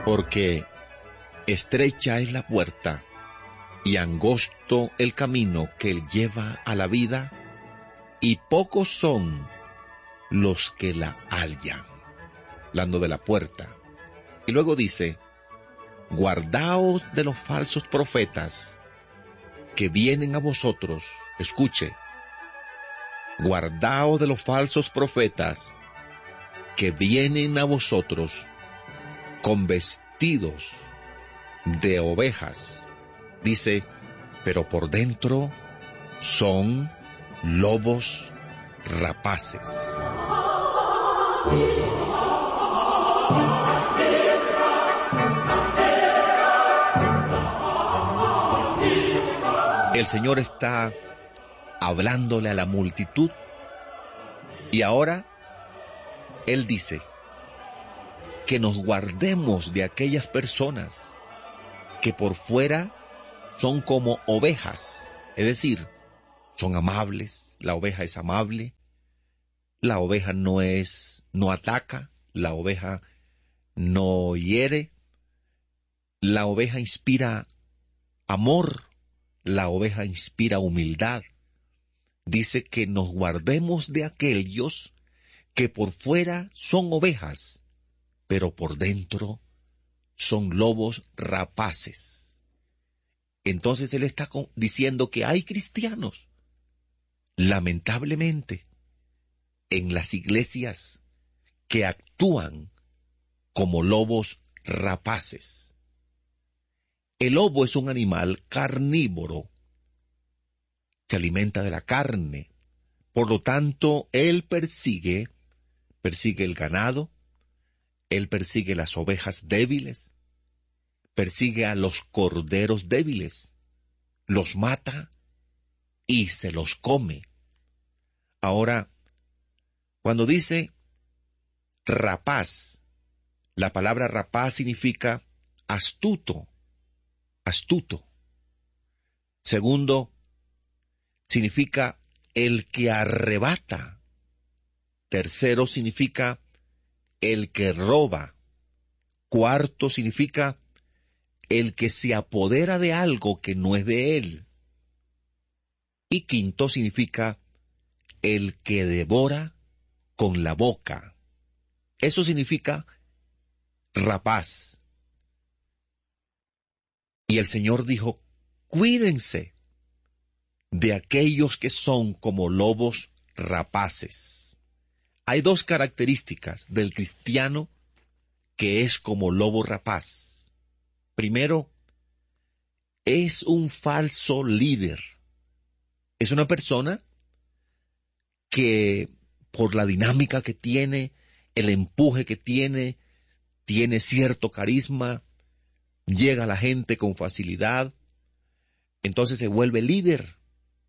porque estrecha es la puerta y angosto el camino que lleva a la vida, y pocos son los que la hallan. Hablando de la puerta. Y luego dice, guardaos de los falsos profetas que vienen a vosotros. Escuche, guardaos de los falsos profetas que vienen a vosotros con vestidos de ovejas. Dice, pero por dentro son lobos rapaces. El Señor está hablándole a la multitud y ahora Él dice que nos guardemos de aquellas personas que por fuera son como ovejas, es decir, son amables, la oveja es amable, la oveja no ataca, la oveja no hiere, la oveja inspira amor, la oveja inspira humildad. Dice que nos guardemos de aquellos que por fuera son ovejas, pero por dentro son lobos rapaces. Entonces Él está diciendo que hay cristianos, lamentablemente, en las iglesias que actúan como lobos rapaces. El lobo es un animal carnívoro, se alimenta de la carne, por lo tanto, él persigue el ganado, él persigue las ovejas débiles, persigue a los corderos débiles, los mata y se los come. Ahora, cuando dice rapaz, la palabra rapaz significa astuto. Segundo, significa el que arrebata. Tercero, significa el que roba. Cuarto, significa el que se apodera de algo que no es de él. Y quinto, significa el que devora con la boca. Eso significa rapaz. Y el Señor dijo, cuídense de aquellos que son como lobos rapaces. Hay dos características del cristiano que es como lobo rapaz. Primero, es un falso líder. Es una persona que por la dinámica que tiene, el empuje que tiene cierto carisma, llega a la gente con facilidad, entonces se vuelve líder.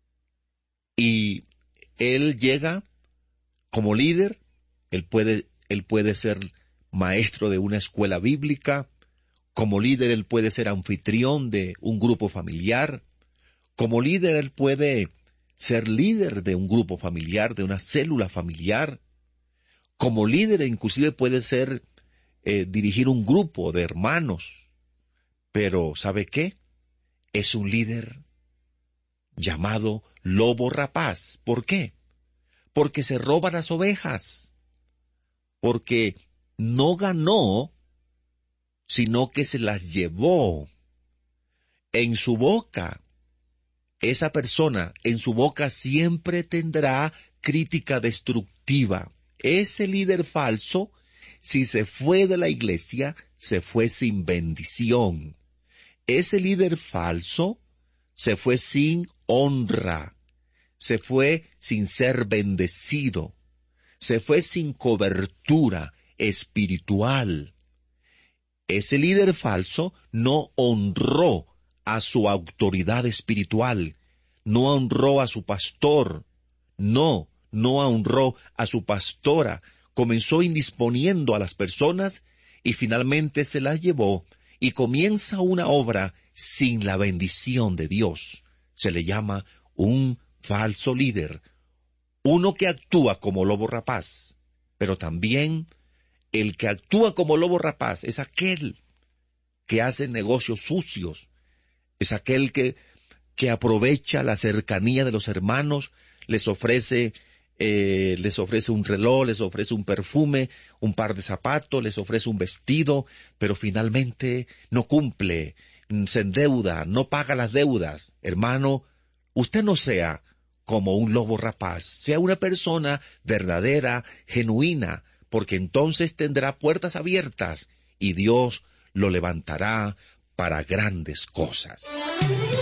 Y él llega como líder, él puede ser maestro de una escuela bíblica, como líder él puede ser anfitrión de un grupo familiar, como líder él puede ser líder de un grupo familiar, de una célula familiar, como líder inclusive puede ser dirigir un grupo de hermanos. Pero, ¿sabe qué? Es un líder llamado lobo rapaz. ¿Por qué? Porque se roba las ovejas. Porque no ganó, sino que se las llevó. En su boca, esa persona, en su boca siempre tendrá crítica destructiva. Ese líder falso, si se fue de la iglesia, se fue sin bendición. Ese líder falso se fue sin honra, se fue sin ser bendecido, se fue sin cobertura espiritual. Ese líder falso no honró a su autoridad espiritual, no honró a su pastor, no honró a su pastora, comenzó indisponiendo a las personas y finalmente se las llevó y comienza una obra sin la bendición de Dios. Se le llama un falso líder, uno que actúa como lobo rapaz, pero también el que actúa como lobo rapaz es aquel que hace negocios sucios. Es aquel que aprovecha la cercanía de los hermanos, les ofrece un reloj, les ofrece un perfume, un par de zapatos, les ofrece un vestido, pero finalmente no cumple, se endeuda, no paga las deudas. Hermano, usted no sea como un lobo rapaz, sea una persona verdadera, genuina, porque entonces tendrá puertas abiertas y Dios lo levantará para grandes cosas.